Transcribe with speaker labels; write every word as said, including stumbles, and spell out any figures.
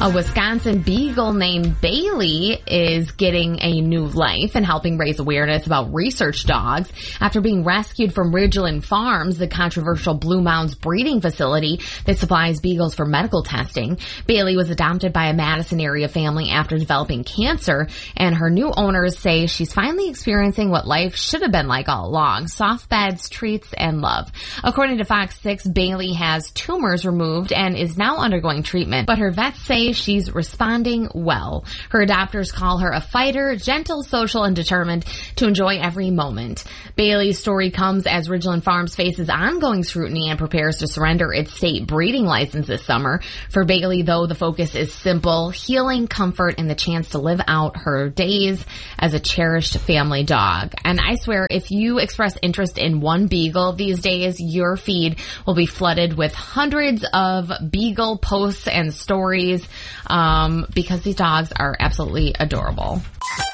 Speaker 1: A Wisconsin beagle named Bailey is getting a new life and helping raise awareness about research dogs after being rescued from Ridgeland Farms, the controversial Blue Mounds breeding facility that supplies beagles for medical testing. Bailey was adopted by a Madison area family after developing cancer, and her new owners say she's finally experiencing what life should have been like all along: soft beds, treats, and love. According to Fox six, Bailey has tumors removed and is now undergoing treatment, but her vets say she's responding well. Her adopters call her a fighter, gentle, social, and determined to enjoy every moment. Bailey's story comes as Ridgeland Farms faces ongoing scrutiny and prepares to surrender its state breeding license this summer. For Bailey, though, the focus is simple: healing, comfort, and the chance to live out her days as a cherished family dog. And I swear, if you express interest in one beagle these days, your feed will be flooded with hundreds of beagle posts and stories, um, because these dogs are absolutely adorable.